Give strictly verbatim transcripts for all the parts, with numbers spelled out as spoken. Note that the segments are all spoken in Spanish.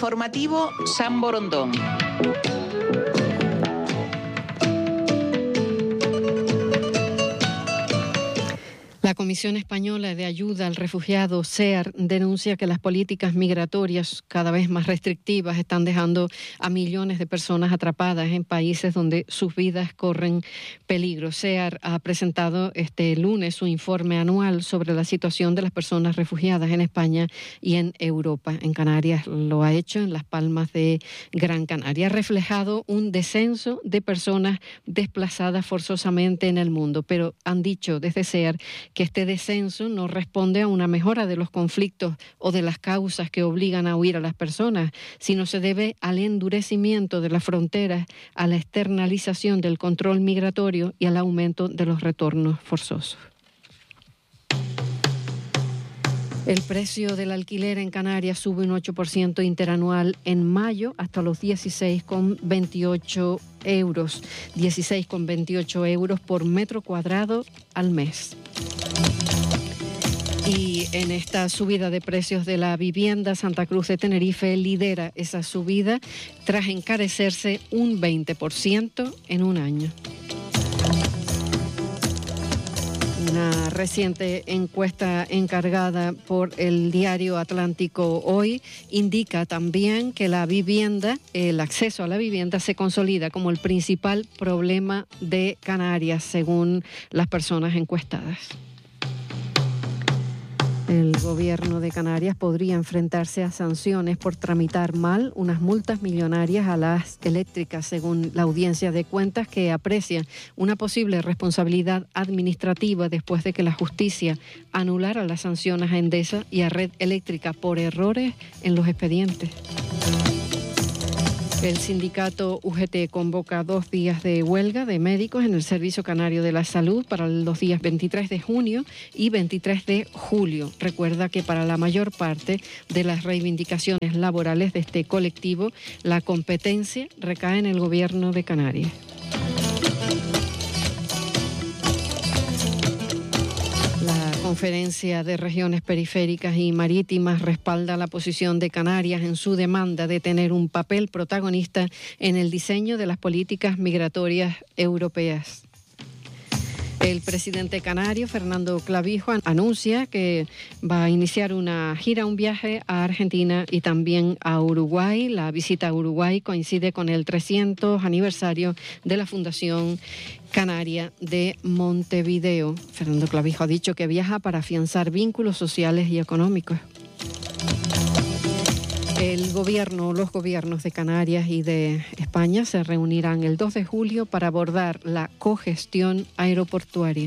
Informativo San Borondón. La Comisión Española de Ayuda al Refugiado, C E A R, denuncia que las políticas migratorias cada vez más restrictivas están dejando a millones de personas atrapadas en países donde sus vidas corren peligro. C E A R ha presentado este lunes su informe anual sobre la situación de las personas refugiadas en España y en Europa. En Canarias lo ha hecho, en Las Palmas de Gran Canaria. Ha reflejado un descenso de personas desplazadas forzosamente en el mundo, pero han dicho desde C E A R que este descenso no responde a una mejora de los conflictos o de las causas que obligan a huir a las personas, sino se debe al endurecimiento de las fronteras, a la externalización del control migratorio y al aumento de los retornos forzosos. El precio del alquiler en Canarias sube un ocho por ciento interanual en mayo hasta los dieciséis coma veintiocho euros, dieciséis coma veintiocho euros por metro cuadrado al mes. Y en esta subida de precios de la vivienda, Santa Cruz de Tenerife lidera esa subida tras encarecerse un veinte por ciento en un año. Una reciente encuesta encargada por el diario Atlántico Hoy indica también que la vivienda, el acceso a la vivienda se consolida como el principal problema de Canarias, según las personas encuestadas. El gobierno de Canarias podría enfrentarse a sanciones por tramitar mal unas multas millonarias a las eléctricas, según la Audiencia de Cuentas, que aprecia una posible responsabilidad administrativa después de que la justicia anulara las sanciones a Endesa y a Red Eléctrica por errores en los expedientes. El sindicato U G T convoca dos días de huelga de médicos en el Servicio Canario de la Salud para los días veintitrés de junio y veintitrés de julio. Recuerda que para la mayor parte de las reivindicaciones laborales de este colectivo, la competencia recae en el Gobierno de Canarias. La Conferencia de Regiones Periféricas y Marítimas respalda la posición de Canarias en su demanda de tener un papel protagonista en el diseño de las políticas migratorias europeas. El presidente canario, Fernando Clavijo, anuncia que va a iniciar una gira, un viaje a Argentina y también a Uruguay. La visita a Uruguay coincide con el trescientos aniversario de la Fundación Canaria de Montevideo. Fernando Clavijo ha dicho que viaja para afianzar vínculos sociales y económicos. El gobierno, los gobiernos de Canarias y de España se reunirán el dos de julio para abordar la cogestión aeroportuaria.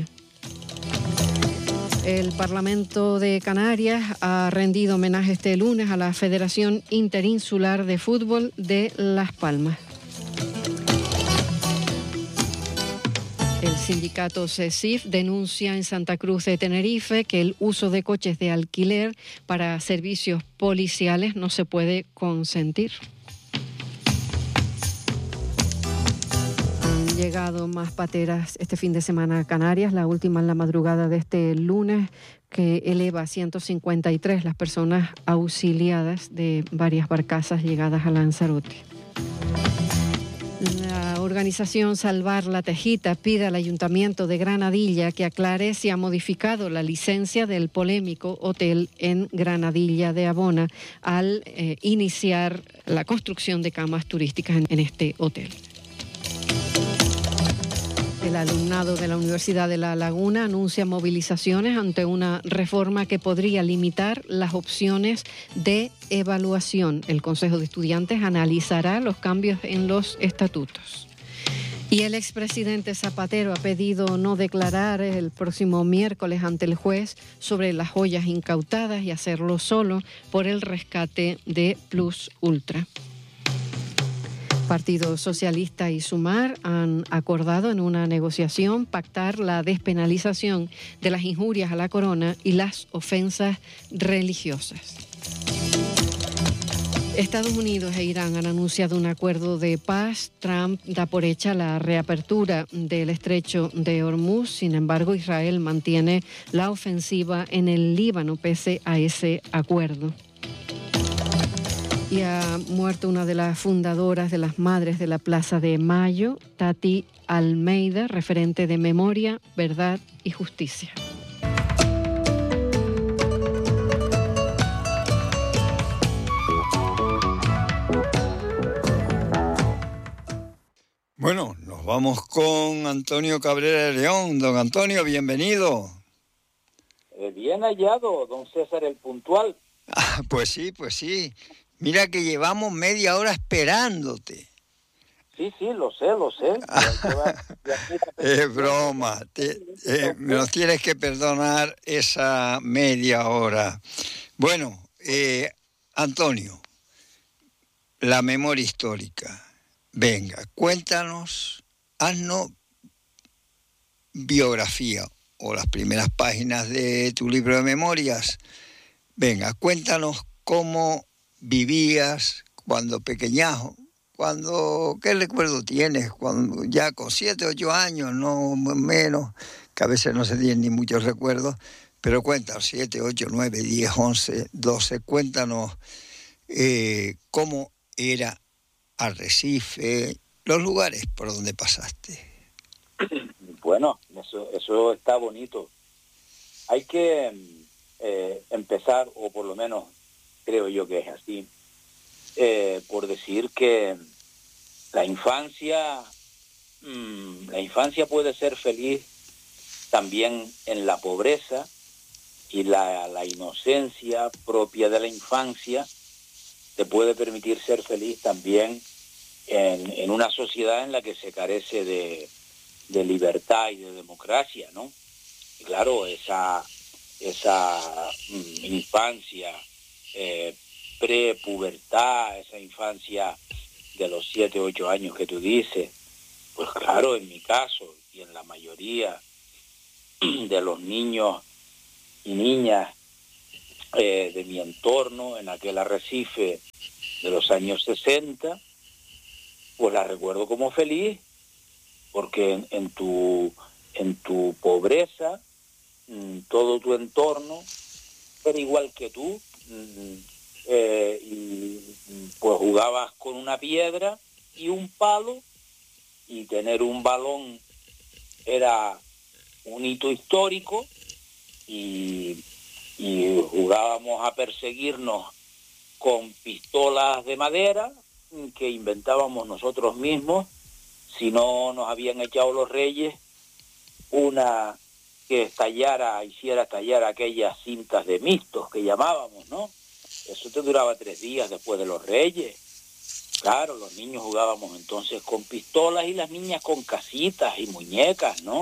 El Parlamento de Canarias ha rendido homenaje este lunes a la Federación Interinsular de Fútbol de Las Palmas. El sindicato CESIF denuncia en Santa Cruz de Tenerife que el uso de coches de alquiler para servicios policiales no se puede consentir. Han llegado más pateras este fin de semana a Canarias, la última en la madrugada de este lunes, que eleva a ciento cincuenta y tres las personas auxiliadas de varias barcazas llegadas a Lanzarote. La organización Salvar la Tejita pide al Ayuntamiento de Granadilla que aclare si ha modificado la licencia del polémico hotel en Granadilla de Abona al eh, iniciar la construcción de camas turísticas en, en este hotel. El alumnado de la Universidad de La Laguna anuncia movilizaciones ante una reforma que podría limitar las opciones de evaluación. El Consejo de Estudiantes analizará los cambios en los estatutos. Y el expresidente Zapatero ha pedido no declarar el próximo miércoles ante el juez sobre las joyas incautadas y hacerlo solo por el rescate de Plus Ultra. Partido Socialista y Sumar han acordado en una negociación pactar la despenalización de las injurias a la corona y las ofensas religiosas. Estados Unidos e Irán han anunciado un acuerdo de paz. Trump da por hecha la reapertura del estrecho de Hormuz. Sin embargo, Israel mantiene la ofensiva en el Líbano pese a ese acuerdo. Y ha muerto una de las fundadoras de las Madres de la Plaza de Mayo, Tati Almeida, referente de Memoria, Verdad y Justicia. Bueno, nos vamos con Antonio Cabrera de León. Don Antonio, bienvenido. Eh, bien hallado, don César el puntual. Ah, pues sí, pues sí. Mira que llevamos media hora esperándote. Sí, sí, lo sé, lo sé. Es broma. Te, eh, me nos tienes que perdonar esa media hora. Bueno, eh, Antonio, la memoria histórica. Venga, cuéntanos, haznos biografía o las primeras páginas de tu libro de memorias. Venga, cuéntanos cómo vivías cuando pequeñajo, cuando, ¿qué recuerdo tienes? Cuando ya con siete, ocho años, no menos, que a veces no se tienen ni muchos recuerdos, pero cuéntanos, siete, ocho, nueve, diez, once, doce, cuéntanos eh, cómo era Arrecife, los lugares por donde pasaste. Bueno, eso, eso está bonito. Hay que eh, empezar, o por lo menos creo yo que es así, eh, por decir que la infancia, mmm, la infancia puede ser feliz también en la pobreza, y la, la inocencia propia de la infancia te puede permitir ser feliz también en, en una sociedad en la que se carece de, de libertad y de democracia, ¿no? Y claro, esa, esa mm, infancia eh, pre-pubertad, esa infancia de los siete, ocho años que tú dices, pues claro, en mi caso y en la mayoría de los niños y niñas eh, de mi entorno, en aquel Arrecife de los años sesenta, pues la recuerdo como feliz, porque en, en, tu, en tu pobreza, mmm, todo tu entorno era igual que tú, mmm, eh, y pues jugabas con una piedra y un palo, y tener un balón era un hito histórico, y, y jugábamos a perseguirnos con pistolas de madera que inventábamos nosotros mismos, si no nos habían echado los reyes una que estallara, hiciera estallar aquellas cintas de mixtos que llamábamos, ¿no? Eso te duraba tres días después de los reyes. Claro, los niños jugábamos entonces con pistolas y las niñas con casitas y muñecas, ¿no?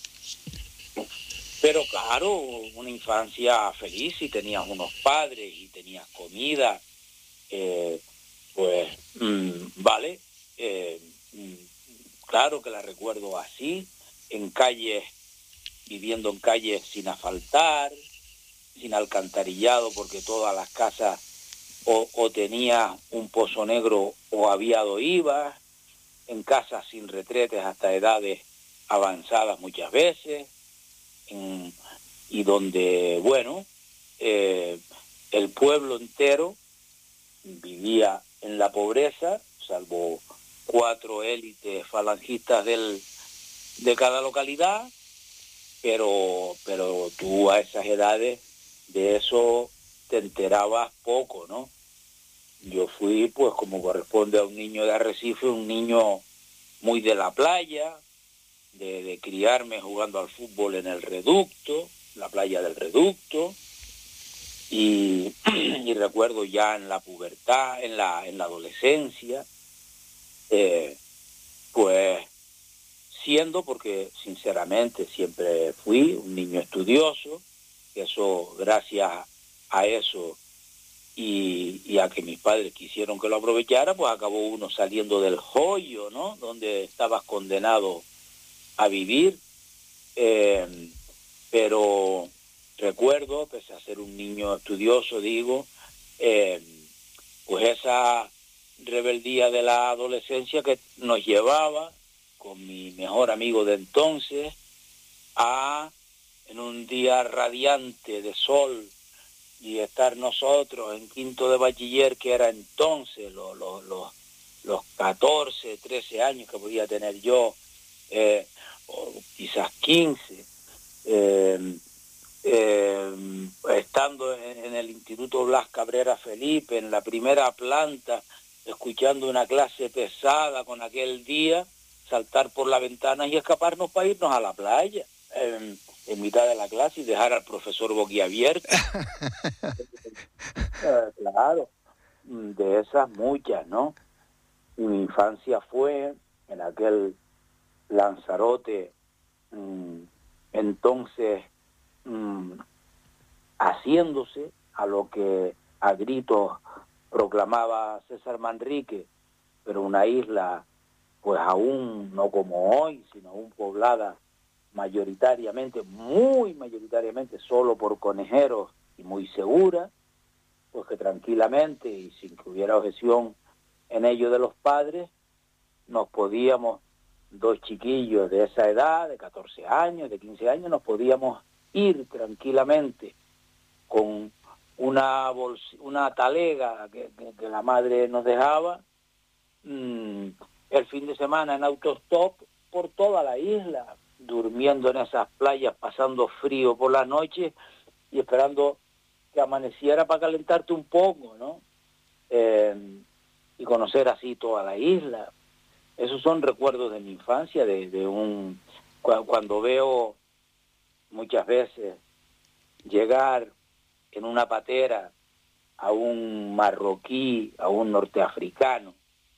Pero claro, una infancia feliz, y tenías unos padres y tenías comida, eh, pues, mmm, vale, eh, mmm, claro que la recuerdo así, en calles, viviendo en calles sin asfaltar, sin alcantarillado, porque todas las casas o, o tenía un pozo negro o había adoivas, en casas sin retretes hasta edades avanzadas muchas veces, en, y donde, bueno, eh, el pueblo entero vivía en la pobreza, salvo cuatro élites falangistas del, de cada localidad, pero, pero tú a esas edades de eso te enterabas poco, ¿no? Yo fui, pues como corresponde a un niño de Arrecife, un niño muy de la playa, de, de criarme jugando al fútbol en el Reducto, la playa del Reducto, y, y recuerdo ya en la pubertad, en la, en la adolescencia, eh, pues siendo, porque sinceramente siempre fui un niño estudioso, eso gracias a eso y, y a que mis padres quisieron que lo aprovechara, pues acabó uno saliendo del hoyo, ¿no? Donde estabas condenado a vivir, eh, pero recuerdo, pese a ser un niño estudioso, digo, eh, pues esa rebeldía de la adolescencia que nos llevaba con mi mejor amigo de entonces a, en un día radiante de sol, y estar nosotros en quinto de bachiller, que era entonces los, los, los, los catorce, trece años que podía tener yo, eh, o quizás quince, eh, eh, estando en, en el Instituto Blas Cabrera Felipe, en la primera planta, escuchando una clase pesada con aquel día, saltar por la ventana y escaparnos para irnos a la playa, eh, en mitad de la clase, y dejar al profesor boquiabierto. eh, claro, de esas muchas, ¿no? Y mi infancia fue en aquel Lanzarote, mmm, entonces mmm, haciéndose a lo que a gritos proclamaba César Manrique, pero una isla pues aún no como hoy, sino aún poblada mayoritariamente, muy mayoritariamente, solo por conejeros y muy segura, pues que tranquilamente y sin que hubiera objeción en ello de los padres, nos podíamos, dos chiquillos de esa edad, de catorce años, de quince años, nos podíamos ir tranquilamente con una bolsa, una talega que, que, que la madre nos dejaba, mmm, el fin de semana en autostop por toda la isla, durmiendo en esas playas, pasando frío por la noche y esperando que amaneciera para calentarte un poco, ¿no? Eh, y conocer así toda la isla. Esos son recuerdos de mi infancia, de, de un cuando veo muchas veces llegar en una patera a un marroquí, a un norteafricano,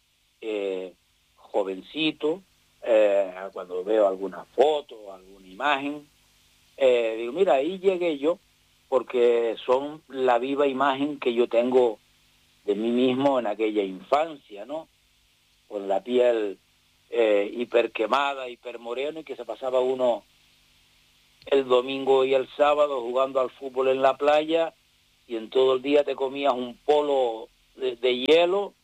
eh, jovencito, eh, cuando veo alguna foto, alguna imagen, eh, digo, mira, ahí llegué yo, porque son la viva imagen que yo tengo de mí mismo en aquella infancia, ¿no? Con la piel eh, hiperquemada, hipermorena, y que se pasaba uno el domingo y el sábado jugando al fútbol en la playa, y en todo el día te comías un polo de, de hielo,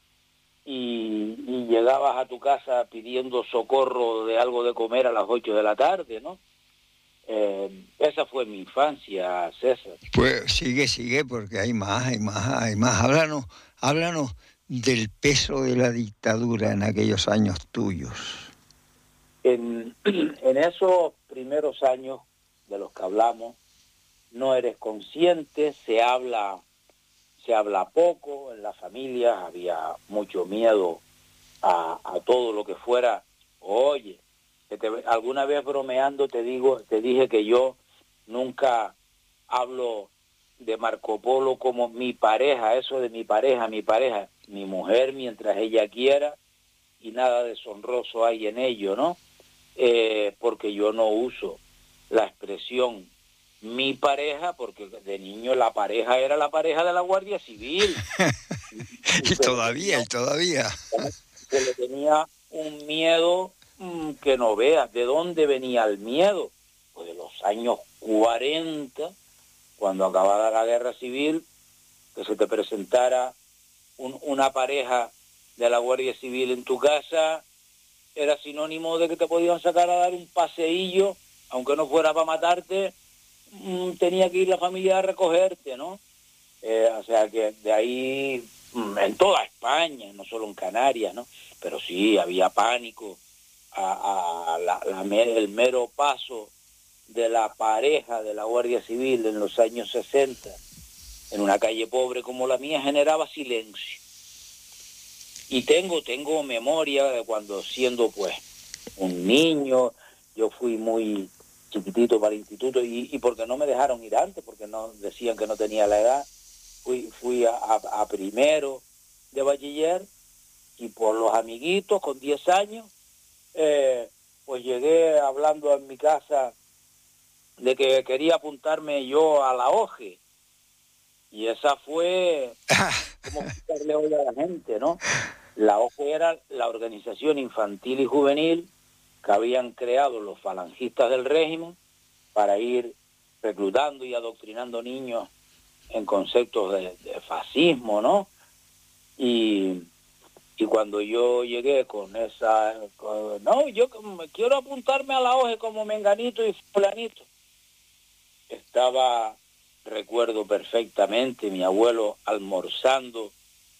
y, y llegabas a tu casa pidiendo socorro de algo de comer a las ocho de la tarde, ¿no? Eh, esa fue mi infancia, César. Pues sigue, sigue, porque hay más, hay más, hay más. Háblanos, háblanos del peso de la dictadura en aquellos años tuyos. En, en esos primeros años de los que hablamos, no eres consciente, se habla, se habla poco, en las familias había mucho miedo a, a todo lo que fuera. Oye, que te, alguna vez bromeando te digo, te dije que yo nunca hablo de Marco Polo como mi pareja, eso de mi pareja, mi pareja, mi mujer mientras ella quiera, y nada deshonroso hay en ello, ¿no? Eh, porque yo no uso la expresión mi pareja, porque de niño la pareja era la pareja de la Guardia Civil. y, y todavía, y todavía. Se le tenía un miedo mmm, que no veas. ¿De dónde venía el miedo? Pues de los años cuarenta, cuando acababa la guerra civil, que se te presentara un, una pareja de la Guardia Civil en tu casa, era sinónimo de que te podían sacar a dar un paseillo, aunque no fuera para matarte, mmm, tenía que ir la familia a recogerte, ¿no? Eh, o sea que de ahí, mmm, en toda España, no solo en Canarias, ¿no? Pero sí, había pánico a, a la, la, el mero paso de la pareja de la Guardia Civil en los años sesenta, en una calle pobre como la mía, generaba silencio. Y tengo, tengo memoria de cuando, siendo pues un niño, yo fui muy chiquitito para el instituto, y, y porque no me dejaron ir antes, porque no decían que no tenía la edad, fui, fui a, a, a primero de bachiller, y por los amiguitos con diez años, eh, pues llegué hablando en mi casa de que quería apuntarme yo a la O G E, y esa fue como explicarle hoy a la gente, ¿no? La O G E era la organización infantil y juvenil que habían creado los falangistas del régimen para ir reclutando y adoctrinando niños en conceptos de, de fascismo, ¿no? Y, y cuando yo llegué con esa... Con, no, yo quiero apuntarme a la O G E como menganito y fulanito. Estaba recuerdo perfectamente mi abuelo almorzando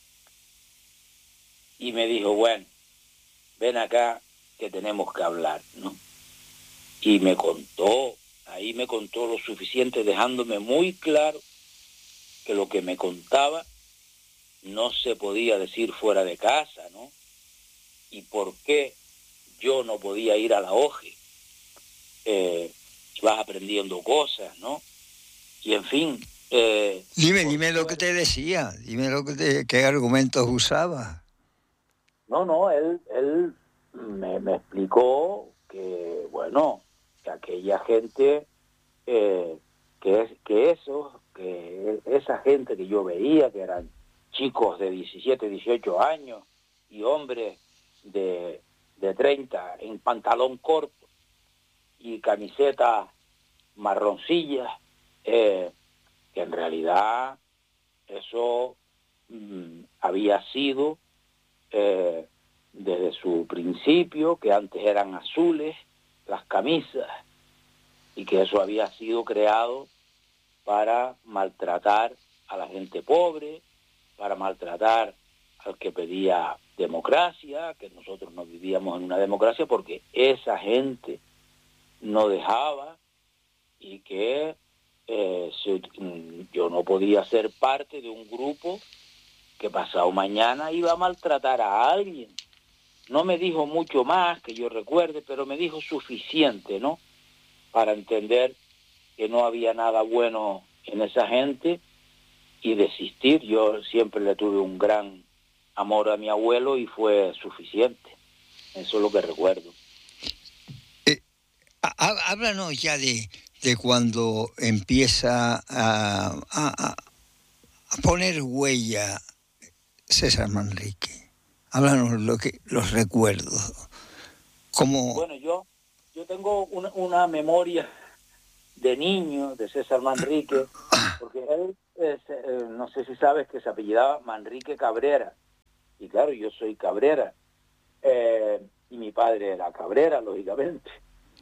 y me dijo, bueno, ven acá que tenemos que hablar, ¿no? Y me contó, ahí me contó lo suficiente, dejándome muy claro que lo que me contaba no se podía decir fuera de casa, ¿no? Y por qué yo no podía ir a la O G E. Eh, vas aprendiendo cosas, ¿no? Y en fin... Eh, dime, dime lo que te decía, dime lo que te, qué argumentos usaba. No, no, él, él me, me explicó que, bueno, que aquella gente, eh, que, es, que esos, que esa gente que yo veía, que eran chicos de diecisiete, dieciocho años y hombres de, de treinta en pantalón corto y camiseta marroncilla, eh, que en realidad eso mm, había sido eh, desde su principio, que antes eran azules las camisas y que eso había sido creado para maltratar a la gente pobre, para maltratar al que pedía democracia, que nosotros no vivíamos en una democracia porque esa gente no dejaba y que eh, se, yo no podía ser parte de un grupo que pasado mañana iba a maltratar a alguien. No me dijo mucho más que yo recuerde, pero me dijo suficiente, ¿no? Para entender que no había nada bueno en esa gente y desistir. Yo siempre le tuve un gran amor a mi abuelo y fue suficiente. Eso es lo que recuerdo. Eh, háblanos ya de, de cuando empieza a, a, a poner huella César Manrique. Háblanos lo que, los recuerdos. ¿Cómo? Bueno, yo, yo tengo una, una memoria de niño de César Manrique, porque él, es, eh, no sé si sabes que se apellidaba Manrique Cabrera. Y claro, yo soy Cabrera. Eh, y mi padre era Cabrera, lógicamente.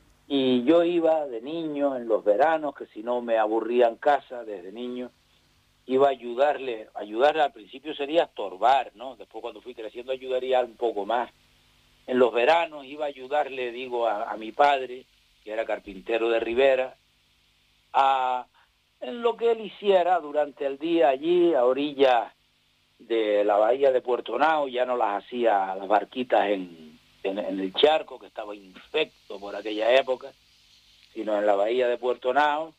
Y yo iba de niño en los veranos, que si no me aburría en casa desde niño, iba a ayudarle, ayudarle al principio sería estorbar, ¿no? Después cuando fui creciendo ayudaría un poco más. En los veranos iba a ayudarle, digo, a, a mi padre, que era carpintero de Rivera, a, en lo que él hiciera durante el día allí, a orillas de la bahía de Puerto Nao. Ya no las hacía las barquitas en, en, en el charco, que estaba infecto por aquella época, sino en la bahía de Puerto Nao,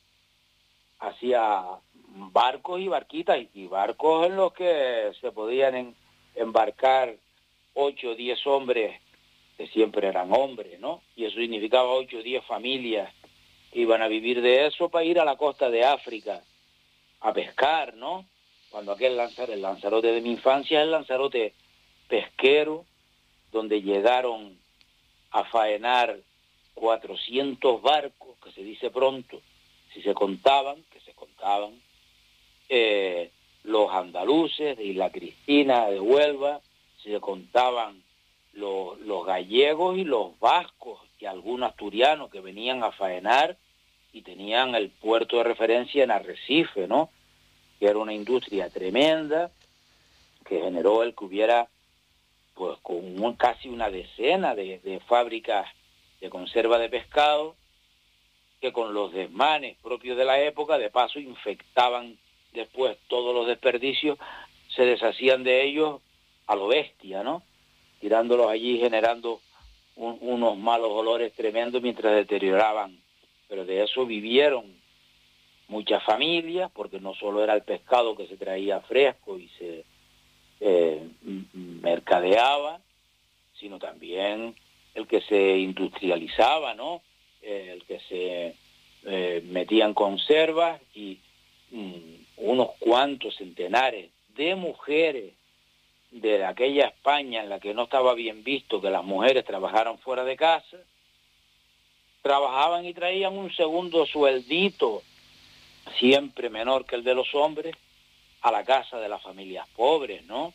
hacía barcos y barquitas, y barcos en los que se podían en, embarcar ocho o diez hombres, que siempre eran hombres, ¿no? Y eso significaba ocho o diez familias que iban a vivir de eso para ir a la costa de África a pescar, ¿no? Cuando aquel Lanzarote, el Lanzarote de mi infancia es el Lanzarote pesquero, donde llegaron a faenar cuatrocientos barcos, que se dice pronto, si se contaban, que se contaban, eh, los andaluces de Isla Cristina, de Huelva, si se contaban los, los gallegos y los vascos y algunos asturianos que venían a faenar y tenían el puerto de referencia en Arrecife, ¿no? Que era una industria tremenda que generó el que hubiera pues con un, casi una decena de, de fábricas de conserva de pescado, que con los desmanes propios de la época, de paso, infectaban después todos los desperdicios, se deshacían de ellos a lo bestia, ¿no? Tirándolos allí, generando un, unos malos olores tremendos mientras deterioraban. Pero de eso vivieron muchas familias, porque no solo era el pescado que se traía fresco y se eh, mercadeaba, sino también el que se industrializaba, ¿no? Eh, el que se eh, metían conservas y mm, unos cuantos centenares de mujeres de aquella España en la que no estaba bien visto que las mujeres trabajaran fuera de casa, trabajaban y traían un segundo sueldito, siempre menor que el de los hombres, a la casa de las familias pobres, ¿no?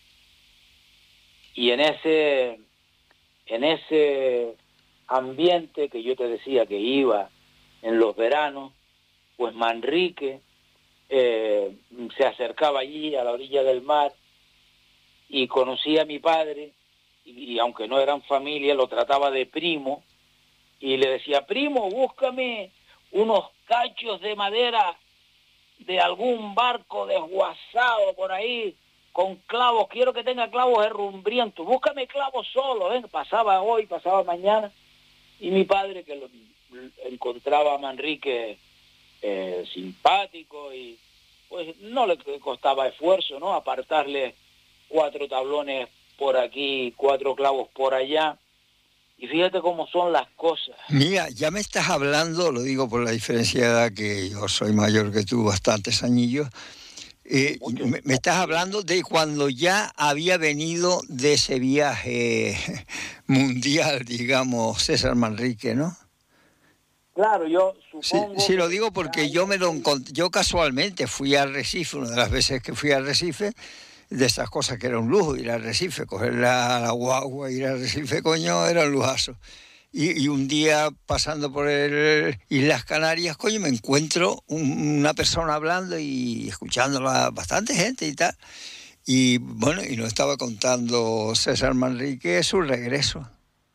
Y en ese, en ese ambiente que yo te decía que iba en los veranos, pues Manrique eh, se acercaba allí a la orilla del mar y conocía a mi padre, y, y aunque no eran familia, lo trataba de primo, y le decía, primo, búscame unos cachos de madera de algún barco desguazado por ahí, con clavos, quiero que tenga clavos herrumbrientos, búscame clavos solos, ¿eh? Pasaba hoy, pasaba mañana, y mi padre, que lo, encontraba a Manrique eh, simpático, y pues no le costaba esfuerzo, ¿no?, apartarle cuatro tablones por aquí, cuatro clavos por allá, y fíjate cómo son las cosas. Mira, ya me estás hablando, lo digo por la diferencia de edad, que yo soy mayor que tú, bastantes añillos, eh, me, me estás hablando de cuando ya había venido de ese viaje mundial, digamos, César Manrique, ¿no? Claro, yo supongo... Sí, sí, lo digo porque yo me lo encontré, yo casualmente fui a Arrecife, una de las veces que fui a Arrecife, de esas cosas que era un lujo, ir a Arrecife, coger la, la guagua, ir a Arrecife, coño, era un lujazo. Y, y un día pasando por el Islas Canarias, coño, me encuentro un, una persona hablando y escuchándola, bastante gente y tal. Y bueno, y nos estaba contando César Manrique su regreso.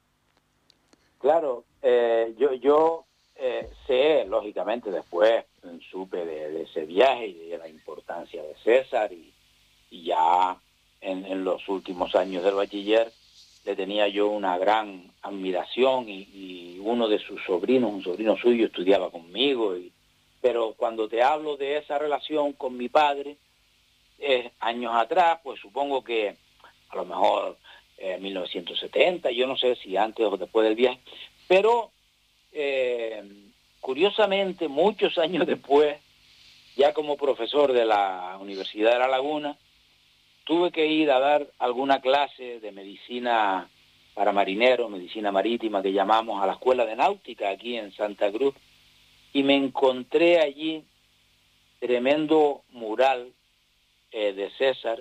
Claro, eh, yo, yo eh, sé, lógicamente, después supe de, de ese viaje y de la importancia de César, y, y ya en, en los últimos años del bachiller le tenía yo una gran admiración, y, y uno de sus sobrinos, un sobrino suyo, estudiaba conmigo, y, pero cuando te hablo de esa relación con mi padre, eh, años atrás, pues supongo que a lo mejor eh, mil novecientos setenta, yo no sé si antes o después del viaje, pero eh, curiosamente muchos años después, ya como profesor de la Universidad de La Laguna, tuve que ir a dar alguna clase de medicina para marineros, medicina marítima que llamamos, a la Escuela de Náutica aquí en Santa Cruz, y me encontré allí tremendo mural eh, de César,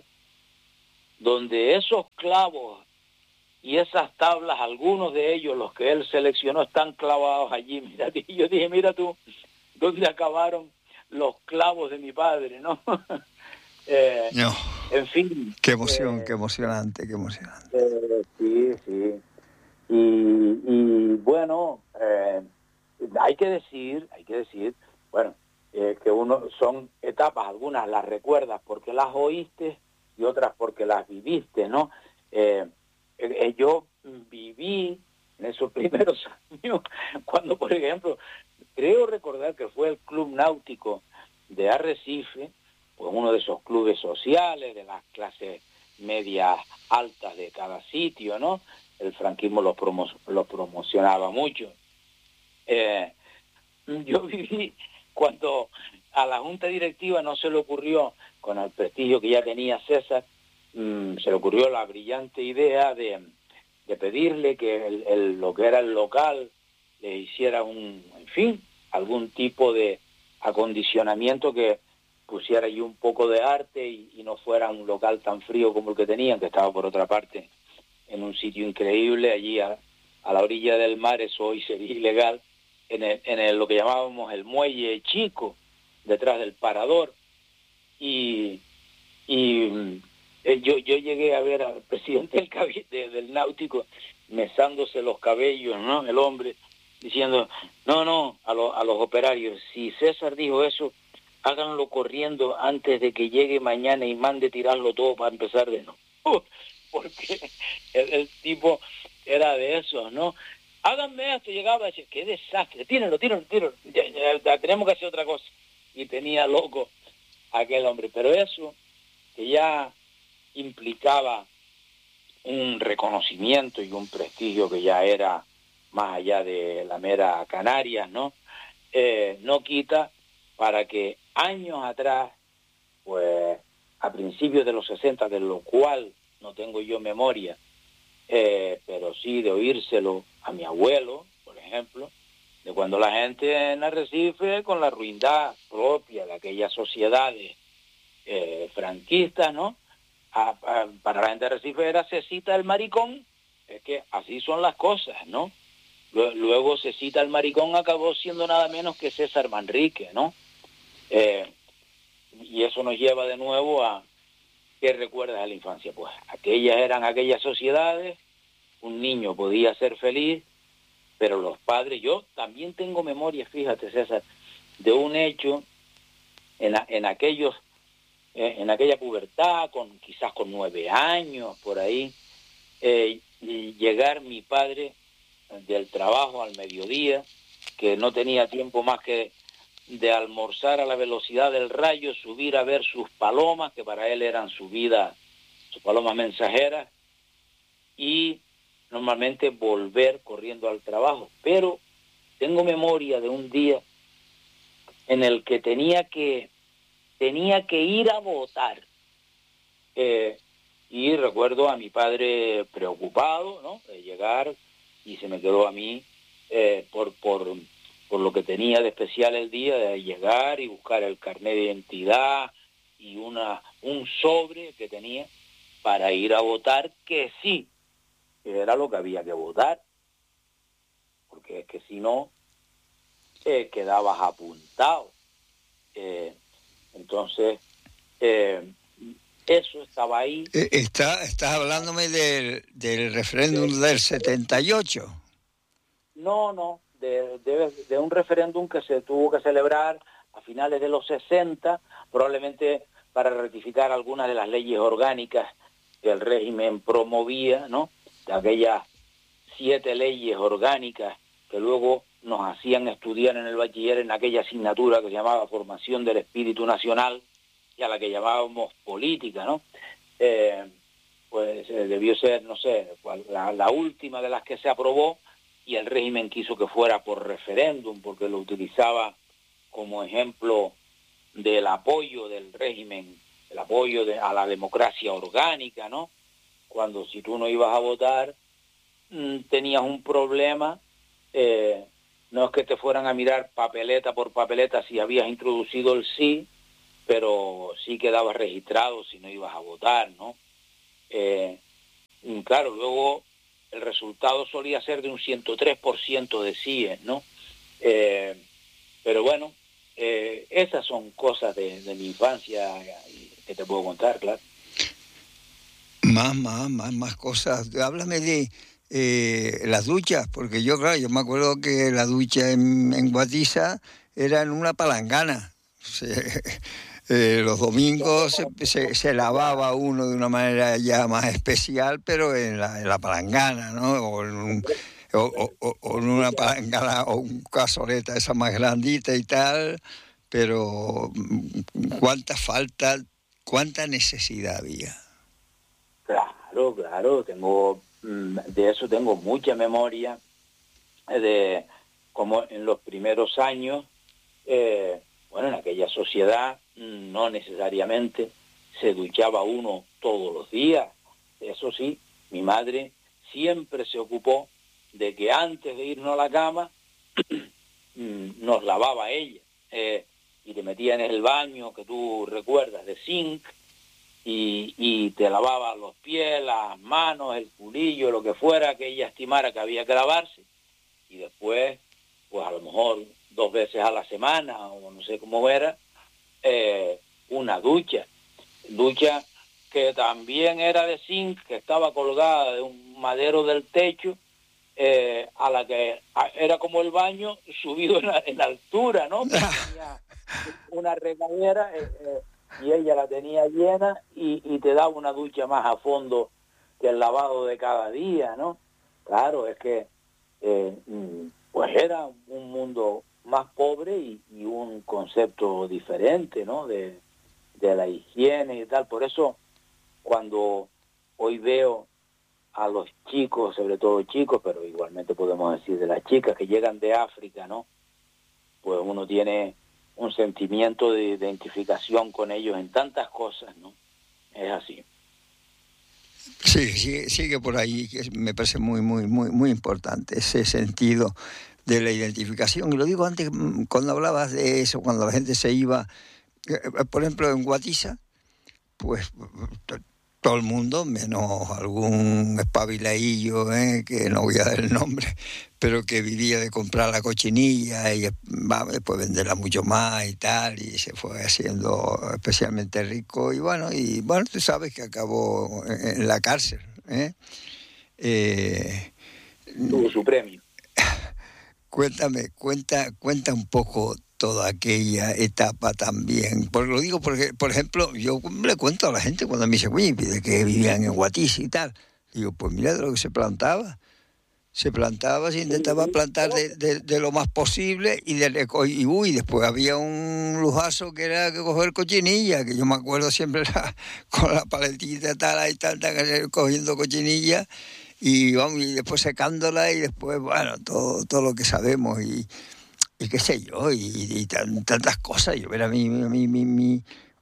donde esos clavos y esas tablas, algunos de ellos, los que él seleccionó, están clavados allí. Mira, y yo dije, mira tú, ¿dónde acabaron los clavos de mi padre, no? eh, No. En fin. Qué emoción, eh, qué emocionante, qué emocionante. Eh, sí, sí. Y, y bueno, eh, hay que decir, hay que decir, bueno, eh, que uno son etapas, algunas las recuerdas porque las oíste y otras porque las viviste, ¿no? Eh, eh, yo viví en esos primeros años cuando, por ejemplo, creo recordar que fue el Club Náutico de Arrecife, pues uno de esos clubes sociales de las clases medias altas de cada sitio, ¿no? El franquismo los, promo los promocionaba mucho. Eh, yo viví cuando a la junta directiva no se le ocurrió, con el prestigio que ya tenía César, mmm, se le ocurrió la brillante idea de, de pedirle que el, el, lo que era el local le hiciera un, en fin, algún tipo de acondicionamiento que pusiera allí un poco de arte y, y no fuera un local tan frío como el que tenían, que estaba por otra parte en un sitio increíble, allí a, a la orilla del mar. Eso hoy sería ilegal, en, el, en el, lo que llamábamos el muelle chico, detrás del parador. Y, y eh, yo, yo llegué a ver al presidente del, de, del Náutico mesándose los cabellos, ¿no?, el hombre, diciendo, no, no, a, lo, a los operarios, si César dijo eso, háganlo corriendo antes de que llegue mañana y mande tirarlo todo para empezar de nuevo. Porque el, el tipo era de esos, ¿no? Háganme esto, llegaba y decía, qué desastre, tírenlo, tírenlo, tírenlo, ya, ya, ya, tenemos que hacer otra cosa. Y tenía loco aquel hombre, pero eso que ya implicaba un reconocimiento y un prestigio que ya era más allá de la mera Canarias, ¿no? Eh, no quita para que años atrás, pues a principios de los sesenta, de lo cual no tengo yo memoria, eh, pero sí de oírselo a mi abuelo, por ejemplo, de cuando la gente en Arrecife, con la ruindad propia de aquellas sociedades eh, franquistas, ¿no? A, a, para la gente de Arrecife era Cecita el maricón, es que así son las cosas, ¿no? Luego Cecita el maricón acabó siendo nada menos que César Manrique, ¿no? Eh, y eso nos lleva de nuevo a ¿qué recuerdas de la infancia? Pues aquellas eran aquellas sociedades, un niño podía ser feliz, pero los padres, yo también tengo memoria, fíjate César, de un hecho en, en aquellos, en aquella pubertad, con quizás con nueve años, por ahí, eh, llegar mi padre del trabajo al mediodía, que no tenía tiempo más que de almorzar a la velocidad del rayo, subir a ver sus palomas, que para él eran su vida, sus palomas mensajeras, y normalmente volver corriendo al trabajo. Pero tengo memoria de un día en el que tenía que, tenía que ir a votar. Eh, y recuerdo a mi padre preocupado, ¿no?, de llegar, y se me quedó a mí eh, por... por por lo que tenía de especial el día de llegar y buscar el carnet de identidad y una un sobre que tenía para ir a votar, que sí, que era lo que había que votar, porque es que si no, eh, quedabas apuntado. Eh, entonces, eh, eso estaba ahí. Eh, está, estás hablándome del, del referéndum de, del setenta y ocho. No, no. De, de, de un referéndum que se tuvo que celebrar a finales de los sesenta, probablemente para ratificar algunas de las leyes orgánicas que el régimen promovía, ¿no? De aquellas siete leyes orgánicas que luego nos hacían estudiar en el bachiller en aquella asignatura que se llamaba Formación del Espíritu Nacional y a la que llamábamos política, ¿no? Eh, pues eh, debió ser, no sé, la, la última de las que se aprobó, y el régimen quiso que fuera por referéndum porque lo utilizaba como ejemplo del apoyo del régimen, el apoyo de, a la democracia orgánica, ¿no? Cuando si tú no ibas a votar, mmm, tenías un problema, eh, no es que te fueran a mirar papeleta por papeleta si habías introducido el sí, pero sí quedabas registrado si no ibas a votar, ¿no? Eh, claro, luego el resultado solía ser de un ciento tres por ciento de síes, ¿no? Eh, pero bueno, eh, esas son cosas de, de mi infancia que te puedo contar, claro. Más, más, más, más cosas. Háblame de eh, las duchas, porque yo, claro, yo me acuerdo que la ducha en, en Guatiza era en una palangana. Se, eh, los domingos se, se, se lavaba uno de una manera ya más especial, pero en la, en la palangana, ¿no? O en, un, o, o, o en una palangana o un casoreta esa más grandita y tal, pero cuánta falta, cuánta necesidad había. Claro, claro, tengo de eso tengo mucha memoria, de como en los primeros años, eh, bueno, en aquella sociedad no necesariamente se duchaba uno todos los días. Eso sí, mi madre siempre se ocupó de que antes de irnos a la cama nos lavaba ella, eh, y te metía en el baño que tú recuerdas de zinc, y, y te lavaba los pies, las manos, el culillo, lo que fuera que ella estimara que había que lavarse, y después, pues a lo mejor dos veces a la semana, o no sé cómo era, eh, una ducha, ducha que también era de zinc, que estaba colgada de un madero del techo, eh, a la que era como el baño subido en, la, en altura, ¿no? Tenía una regadera, eh, eh, y ella la tenía llena, y, y te daba una ducha más a fondo que el lavado de cada día, ¿no? Claro, es que eh, pues era un mundo más pobre y, y un concepto diferente, ¿no? De, de la higiene y tal. Por eso, cuando hoy veo a los chicos, sobre todo chicos, pero igualmente podemos decir de las chicas que llegan de África, ¿no? Pues uno tiene un sentimiento de identificación con ellos en tantas cosas, ¿no? Es así. Sí, sigue, sigue por ahí, que me parece muy, muy, muy, muy importante ese sentido de la identificación. Y lo digo antes, cuando hablabas de eso, cuando la gente se iba, por ejemplo, en Guatiza, pues todo el mundo, menos algún espabiladillo, ¿eh? que no voy a dar el nombre, pero que vivía de comprar la cochinilla y va, después venderla mucho más y tal, y se fue haciendo especialmente rico, y bueno, y bueno, tú sabes que acabó en, en la cárcel, ¿eh? Eh, Tuvo su premio. Cuéntame, cuenta, cuenta un poco toda aquella etapa también. Porque lo digo porque, por ejemplo, yo le cuento a la gente cuando me dice, oye, de que vivían en Guatís y tal. Digo, pues mira de lo que se plantaba. Se plantaba, se intentaba plantar de, de, de lo más posible y, de, y uy, después había un lujazo que era que coger cochinilla, que yo me acuerdo siempre la, con la paletita tal, ahí tal, tal, cogiendo cochinilla. Y vamos, y después secándola y después, bueno, todo, todo lo que sabemos y, y qué sé yo, y, y tan, tantas cosas. Yo era mi, mi, mi, mi,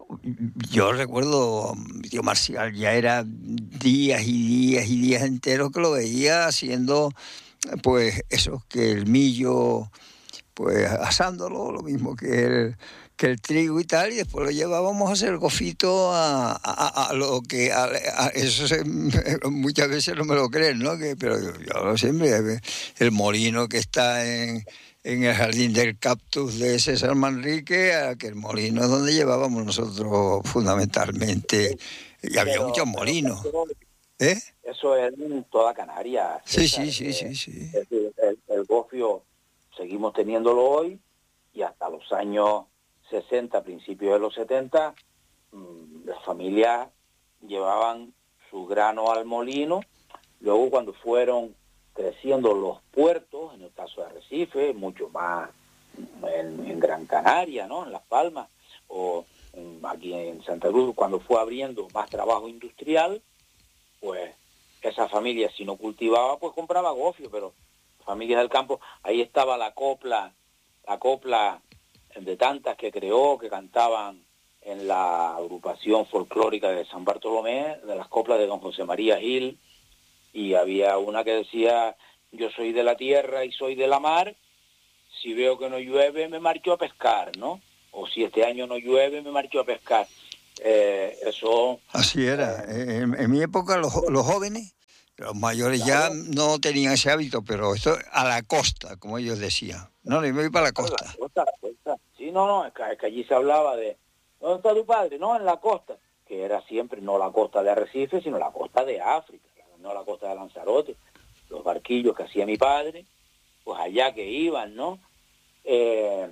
yo recuerdo, mi tío Marcial ya era días y días y días enteros que lo veía haciendo, pues eso, que el millo, pues asándolo, lo mismo que el, que el trigo y tal, y después lo llevábamos a hacer gofito a, a, a lo que, a, a eso se, muchas veces no me lo creen, ¿no? Que, pero yo, yo siempre, el molino que está en, en el jardín del cactus de César Manrique, a que el molino es donde llevábamos nosotros fundamentalmente, y había pero, muchos molinos. Pero, ¿eh? Eso es en toda Canarias. Sí, sí, sí, sí, sí. El, el, el gofio seguimos teniéndolo hoy, y hasta los años sesenta, principios de los setenta, mmm, las familias llevaban su grano al molino. Luego, cuando fueron creciendo los puertos, en el caso de Arrecife, mucho más en, en Gran Canaria, ¿no? En Las Palmas, o en, aquí en Santa Cruz, cuando fue abriendo más trabajo industrial, pues esa familia, si no cultivaba, pues compraba gofio, pero familias del campo, ahí estaba la copla, la copla de tantas que creó, que cantaban en la agrupación folclórica de San Bartolomé, de las coplas de don José María Gil, y había una que decía, yo soy de la tierra y soy de la mar, si veo que no llueve me marcho a pescar, ¿no? O si este año no llueve me marcho a pescar. Eh, eso... Así era. Eh, en, en mi época los, los jóvenes, los mayores ya no tenían ese hábito, pero esto a la costa, como ellos decían. No, me voy para la costa. La costa, la costa. Sí, no, no, es que, es que allí se hablaba de, ¿dónde está tu padre? No, en la costa, que era siempre no la costa de Arrecife, sino la costa de África, no la costa de Lanzarote. Los barquillos que hacía mi padre, pues allá que iban, ¿no? Eh,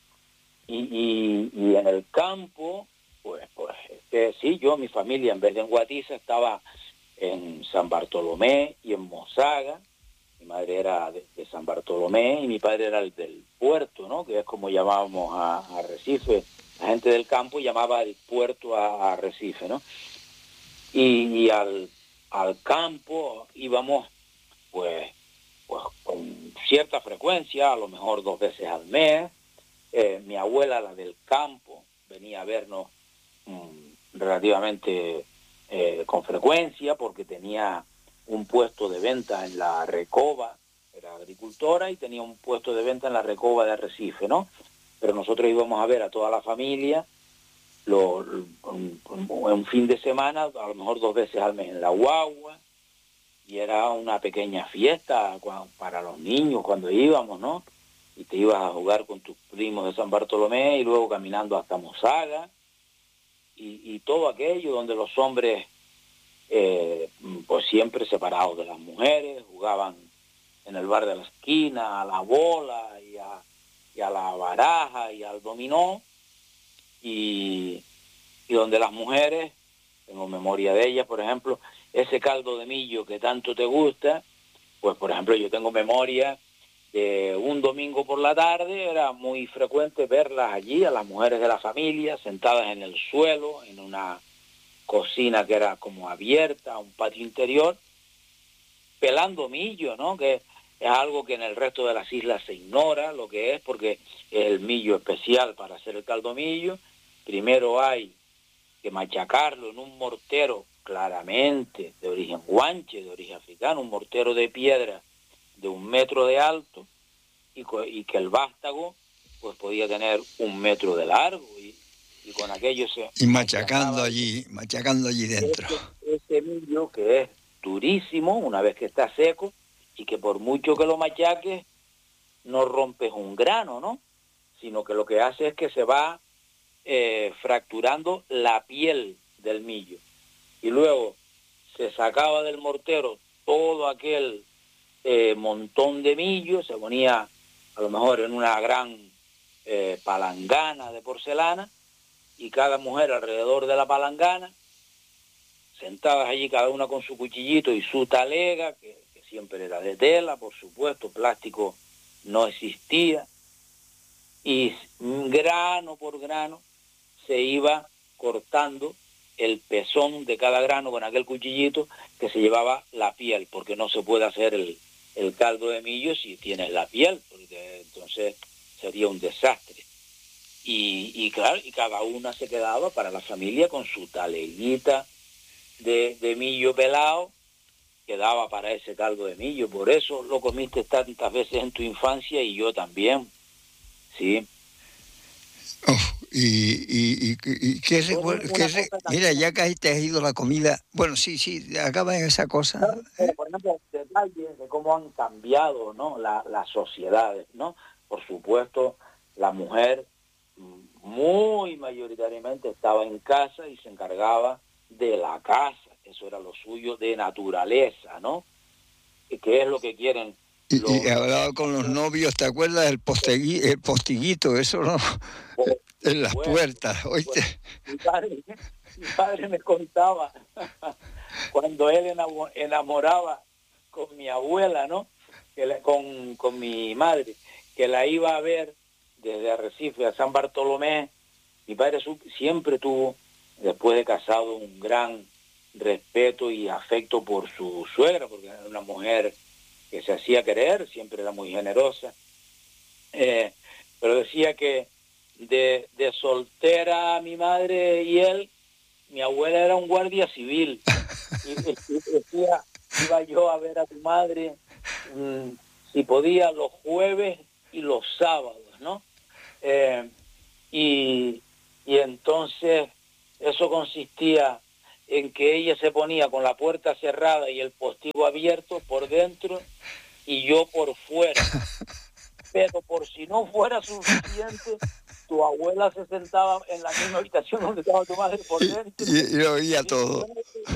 y, y, y en el campo, pues, pues este, sí, yo, mi familia, en vez de en Guatiza, estaba en San Bartolomé y en Mozaga. Mi madre era de, de San Bartolomé y mi padre era el del puerto, ¿no? Que es como llamábamos a, a Arrecife. La gente del campo llamaba el puerto a, a Arrecife, ¿no? Y, y al, al campo íbamos, pues, pues con cierta frecuencia, a lo mejor dos veces al mes. Eh, mi abuela, la del campo, venía a vernos mmm, relativamente eh, con frecuencia porque tenía un puesto de venta en la Recoba, era agricultora y tenía un puesto de venta en la Recoba de Arrecife, ¿no? Pero nosotros íbamos a ver a toda la familia lo, lo, un, un fin de semana, a lo mejor dos veces al mes en la guagua, y era una pequeña fiesta para los niños cuando íbamos, ¿no? Y te ibas a jugar con tus primos de San Bartolomé y luego caminando hasta Mozaga, y, y todo aquello donde los hombres, eh, pues siempre separados de las mujeres, jugaban en el bar de la esquina, a la bola y a, y a la baraja y al dominó, y, y donde las mujeres, tengo memoria de ellas, por ejemplo, ese caldo de millo que tanto te gusta, pues por ejemplo yo tengo memoria de un domingo por la tarde, era muy frecuente verlas allí, a las mujeres de la familia, sentadas en el suelo, en una cocina que era como abierta, un patio interior, pelando millo, ¿no? Que es algo que en el resto de las islas se ignora lo que es, porque es el millo especial para hacer el caldo millo. Primero hay que machacarlo en un mortero claramente de origen guanche, de origen africano, un mortero de piedra de un metro de alto, y, y que el vástago pues podía tener un metro de largo, y, y con aquello se... Y machacando allí, machacando allí dentro. Ese, ese millo que es durísimo una vez que está seco y que por mucho que lo machaques no rompes un grano, ¿no? Sino que lo que hace es que se va eh, fracturando la piel del millo. Y luego se sacaba del mortero todo aquel eh, montón de millo, se ponía a lo mejor en una gran eh, palangana de porcelana, y cada mujer alrededor de la palangana, sentadas allí cada una con su cuchillito y su talega, que, que siempre era de tela, por supuesto, plástico no existía, y grano por grano se iba cortando el pezón de cada grano con aquel cuchillito que se llevaba la piel, porque no se puede hacer el, el caldo de millo si tienes la piel, porque entonces sería un desastre. Y, y claro, y cada una se quedaba para la familia con su taleguita de, de millo pelado, que daba para ese caldo de millo. Por eso lo comiste tantas veces en tu infancia y yo también, ¿sí? Oh, y, y, y, y qué recuerdo, qué re... mira, ya que ahí te has ido la comida, bueno, sí, sí, acaba en esa cosa. No, pero, por ejemplo, detalles de cómo han cambiado, ¿no? La, las sociedades, ¿no? Por supuesto, la mujer muy mayoritariamente estaba en casa y se encargaba de la casa, eso era lo suyo de naturaleza, ¿no? ¿Qué es lo que quieren? Y, los, y hablaba con los novios, ¿te acuerdas del postegui, el postiguito? Eso no, por, en las bueno, puertas, ¿oíste? Mi padre, mi padre me contaba cuando él enamoraba con mi abuela, ¿no? Que la, con, con mi madre, que la iba a ver desde Arrecife a San Bartolomé. Mi padre siempre tuvo, después de casado, un gran respeto y afecto por su suegra, porque era una mujer que se hacía querer, siempre era muy generosa. Eh, pero decía que de, de soltera mi madre y él, mi abuela era un guardia civil. Y, y decía, iba yo a ver a tu madre, mmm, si podía, los jueves y los sábados, ¿no? Eh, y, y entonces eso consistía en que ella se ponía con la puerta cerrada y el postigo abierto por dentro y yo por fuera. Pero por si no fuera suficiente, tu abuela se sentaba en la misma habitación donde estaba tu madre por dentro. Y, y lo oía todo.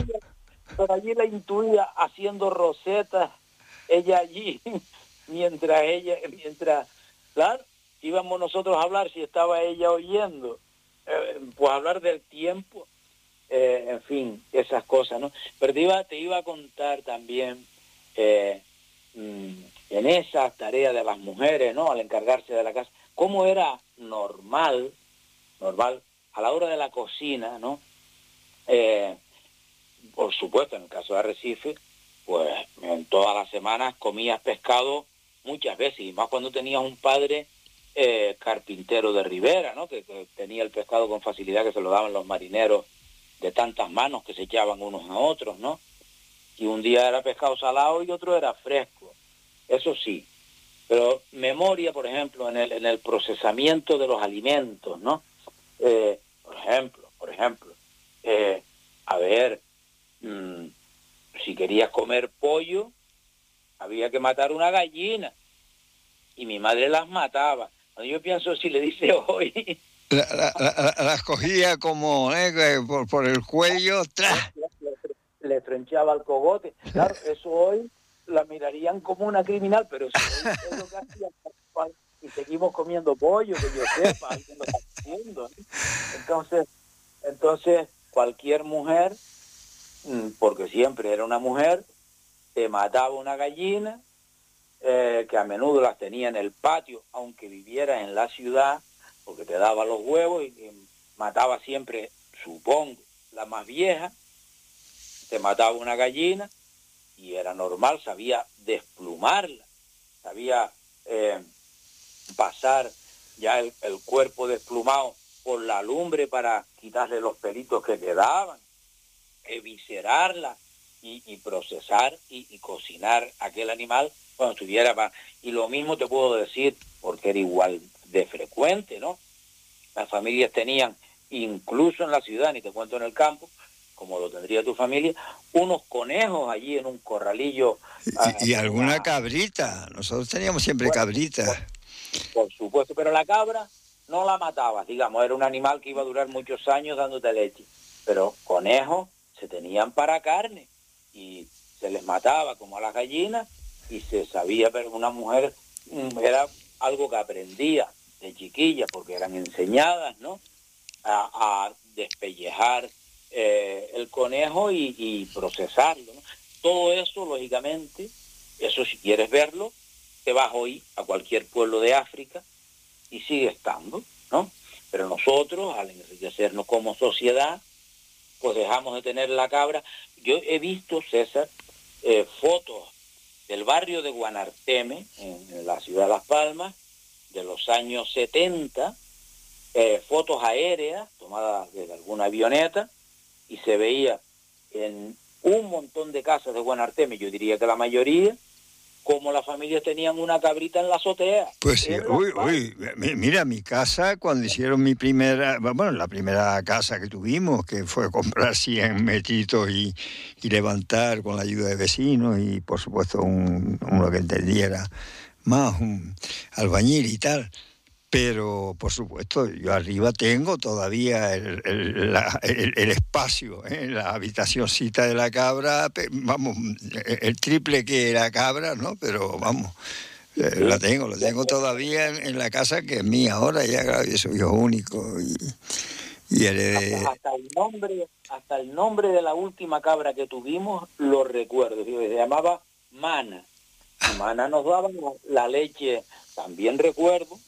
Pero allí la intuía haciendo rosetas, ella allí, mientras ella, mientras, claro, íbamos nosotros a hablar si estaba ella oyendo, eh, pues hablar del tiempo, eh, en fin, esas cosas, ¿no? Pero te iba, te iba a contar también, eh, mmm, en esa tarea de las mujeres, ¿no? Al encargarse de la casa, cómo era normal, normal, a la hora de la cocina, ¿no? Eh, por supuesto, en el caso de Arrecife, pues en todas las semanas comías pescado muchas veces, y más cuando tenías un padre eh, carpintero de Ribera, ¿no? Que, que tenía el pescado con facilidad, que se lo daban los marineros de tantas manos que se echaban unos a otros, ¿no? Y un día era pescado salado y otro era fresco, eso sí. Pero memoria, por ejemplo, en el, en el procesamiento de los alimentos, ¿no? Eh, por ejemplo, por ejemplo, eh, a ver, mmm, si querías comer pollo, había que matar una gallina, y mi madre las mataba. Cuando yo pienso, si le dice hoy... La, la, la, las cogía como eh, por, por el cuello, ¡tra! Le, le, le frenchaba el cogote. Claro, eso hoy la mirarían como una criminal, pero si hoy es lo que hacía, y seguimos comiendo pollo, que yo sepa, alguien lo está haciendo, ¿no? Entonces, entonces, cualquier mujer, porque siempre era una mujer, te mataba una gallina, eh, que a menudo las tenía en el patio, aunque viviera en la ciudad, porque te daba los huevos, y, y mataba siempre, supongo, la más vieja, te mataba una gallina, y era normal, sabía desplumarla, sabía eh, pasar ya el, el cuerpo desplumado por la lumbre para quitarle los pelitos que quedaban, eviscerarla y, y procesar y, y cocinar aquel animal cuando estuviera para... Y lo mismo te puedo decir, porque era igual de frecuente, ¿no? Las familias tenían, incluso en la ciudad, ni te cuento en el campo, como lo tendría tu familia, unos conejos allí en un corralillo. Y, y uh, alguna una... cabrita, nosotros teníamos siempre bueno, cabritas. Por, por supuesto, pero la cabra no la matabas, digamos, era un animal que iba a durar muchos años dándote leche, pero conejos se tenían para carne y se les mataba como a las gallinas y se sabía, pero una mujer era algo que aprendía de chiquilla porque eran enseñadas, ¿no? A, a despellejar eh, el conejo y, y procesarlo, ¿no? Todo eso, lógicamente, eso si quieres verlo, te vas hoy a cualquier pueblo de África y sigue estando, ¿no? Pero nosotros, al enriquecernos como sociedad, pues dejamos de tener la cabra. Yo he visto, César, eh, fotos del barrio de Guanarteme, en, en la ciudad de Las Palmas, de los años setenta, eh, fotos aéreas tomadas desde alguna avioneta, y se veía en un montón de casas de Guanarteme, yo diría que la mayoría, como las familias tenían una cabrita en la azotea. Pues sí, uy, uy, mira, mi casa, cuando hicieron mi primera, bueno, la primera casa que tuvimos, que fue comprar cien metritos y, y levantar con la ayuda de vecinos y, por supuesto, un, uno que entendiera más, un albañil y tal. Pero, por supuesto, yo arriba tengo todavía el, el, la, el, el espacio, ¿eh? La habitacioncita de la cabra, vamos, el triple que la cabra, ¿no? Pero, vamos, eh, la tengo, la tengo todavía en, en la casa que es mía ahora, ya, claro, yo soy hijo único y, y heredé... Hasta, hasta, el nombre, hasta el nombre de la última cabra que tuvimos lo recuerdo, se llamaba Mana. Y Mana nos daba la leche, también recuerdo,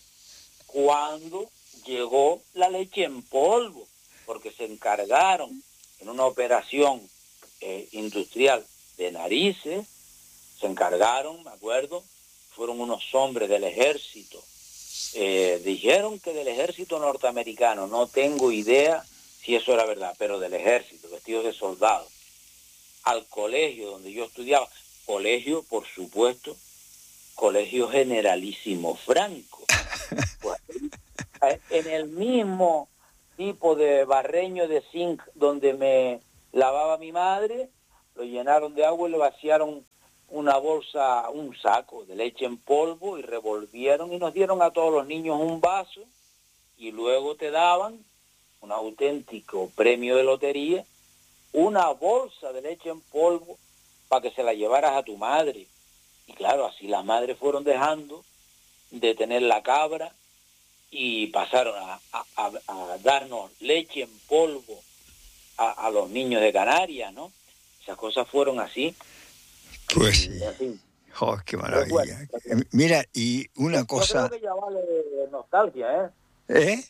cuando llegó la leche en polvo, porque se encargaron en una operación eh, industrial de narices, se encargaron, me acuerdo, fueron unos hombres del ejército, eh, dijeron que del ejército norteamericano, no tengo idea si eso era verdad, pero del ejército, vestidos de soldados, al colegio donde yo estudiaba, colegio, por supuesto, Colegio Generalísimo Franco. Pues, en el mismo tipo de barreño de zinc donde me lavaba mi madre, lo llenaron de agua y le vaciaron una bolsa, un saco de leche en polvo y revolvieron y nos dieron a todos los niños un vaso y luego te daban un auténtico premio de lotería, una bolsa de leche en polvo para que se la llevaras a tu madre. Y claro, así las madres fueron dejando de tener la cabra y pasaron a, a, a, a darnos leche en polvo a, a los niños de Canarias, ¿no? Esas cosas fueron así. Pues sí. Así. Oh, qué maravilla. Bueno, mira, y una yo cosa... Yo creo que ya vale de nostalgia, ¿eh? ¿Eh?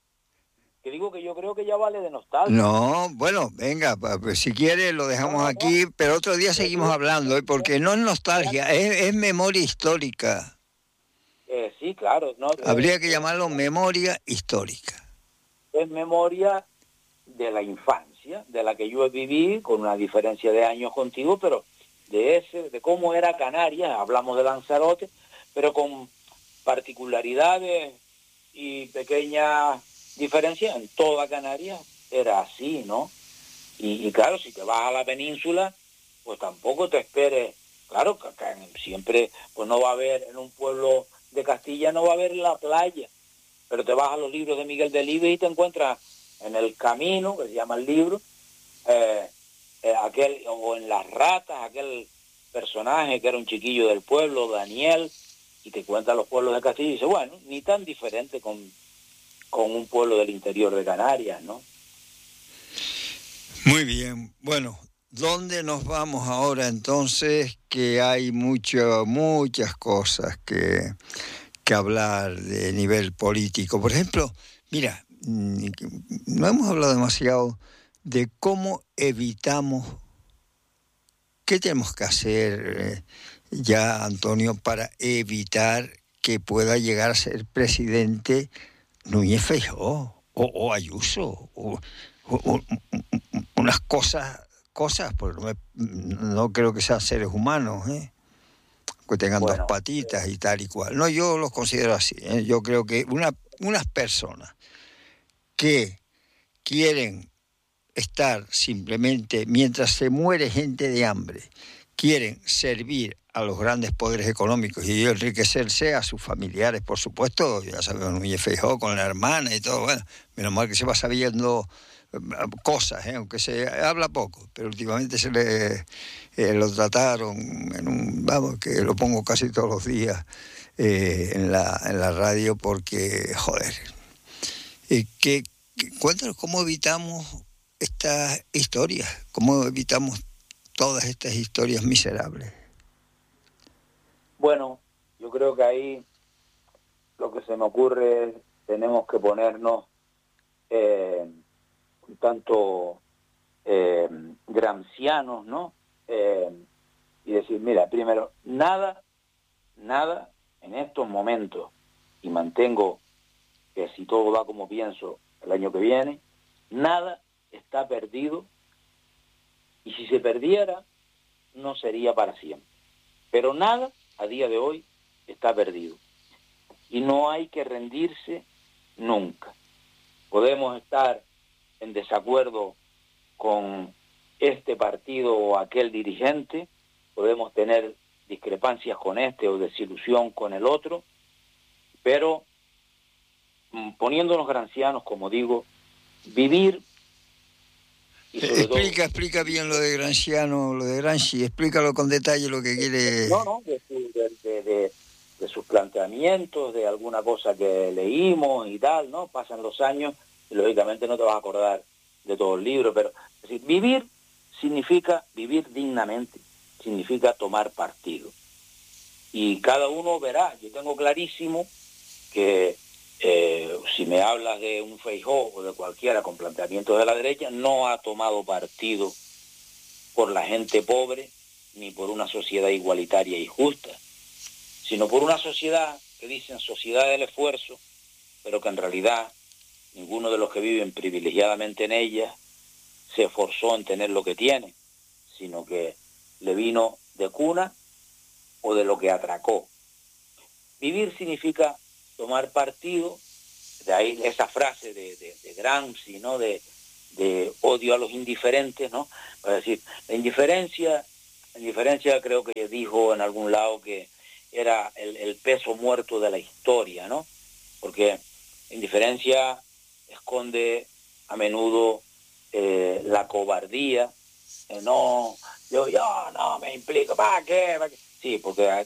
Que digo que yo creo que ya vale de nostalgia. No, bueno, venga, pues si quieres lo dejamos no, no, aquí, no. Pero otro día seguimos hablando, ¿eh? Porque no es nostalgia, es, es memoria histórica. Eh, sí, claro. No, Habría eh, que llamarlo memoria histórica. Es memoria de la infancia, de la que yo viví, con una diferencia de años contigo, pero de ese, de cómo era Canarias, hablamos de Lanzarote, pero con particularidades y pequeñas diferencia, en toda Canarias era así, ¿no? Y, y claro, si te vas a la península, pues tampoco te esperes, claro, que acá siempre, pues no va a haber, en un pueblo de Castilla no va a haber la playa, pero te vas a los libros de Miguel Delibes y te encuentras en el camino, que se llama el libro, eh, eh, aquel, o en Las Ratas, aquel personaje que era un chiquillo del pueblo, Daniel, y te cuenta los pueblos de Castilla y dice, bueno, ni tan diferente con con un pueblo del interior de Canarias, ¿no? Muy bien. Bueno, ¿dónde nos vamos ahora entonces? Que hay mucho, muchas cosas que, que hablar de nivel político. Por ejemplo, mira, no hemos hablado demasiado de cómo evitamos, qué tenemos que hacer eh, ya, Antonio, para evitar que pueda llegar a ser presidente Núñez Feijóo o, o Ayuso o, o, o unas cosas cosas porque no, no creo que sean seres humanos, ¿eh? Que tengan bueno, dos patitas y tal y cual. No, yo los considero así, ¿eh? Yo creo que una, unas personas que quieren estar simplemente, mientras se muere gente de hambre, quieren servir a los grandes poderes económicos y enriquecerse a sus familiares, por supuesto. Ya sabemos, Núñez Feijóo con la hermana y todo, bueno, menos mal que se va sabiendo cosas, ¿eh? Aunque se habla poco, pero últimamente se le eh, lo trataron en un, vamos, que lo pongo casi todos los días eh, en la en la radio porque, joder, eh, que, que, cuéntanos cómo evitamos estas historias, cómo evitamos todas estas historias miserables. Bueno, yo creo que ahí lo que se me ocurre es tenemos que ponernos eh, un tanto eh, gramscianos, ¿no? Eh, y decir, mira, primero, nada, nada en estos momentos, y mantengo que si todo va como pienso el año que viene, nada está perdido, y si se perdiera, no sería para siempre. Pero nada, a día de hoy, está perdido. Y no hay que rendirse nunca. Podemos estar en desacuerdo con este partido o aquel dirigente, podemos tener discrepancias con este o desilusión con el otro, pero poniéndonos grancianos, como digo, vivir y sobre explica, todo, explica bien lo de Granciano, lo de Gramsci, explícalo con detalle lo que quiere. No, no, de, de, de, de, de sus planteamientos, de alguna cosa que leímos y tal, ¿no? Pasan los años y lógicamente no te vas a acordar de todo el libro, pero es decir, vivir significa vivir dignamente, significa tomar partido. Y cada uno verá, yo tengo clarísimo que eh, si me hablas de un Feijóo o de cualquiera con planteamientos de la derecha, no ha tomado partido por la gente pobre ni por una sociedad igualitaria y justa, sino por una sociedad que dicen sociedad del esfuerzo, pero que en realidad ninguno de los que viven privilegiadamente en ella se esforzó en tener lo que tiene, sino que le vino de cuna o de lo que atracó. Vivir significa tomar partido, de ahí esa frase de, de, de Gramsci, ¿no? De, de odio a los indiferentes, ¿no? Es decir, la indiferencia, la indiferencia creo que dijo en algún lado que era el, el peso muerto de la historia, ¿no? Porque la indiferencia esconde a menudo eh, la cobardía, eh, no, yo, yo no me implico, ¿para qué? ¿para qué? Sí, porque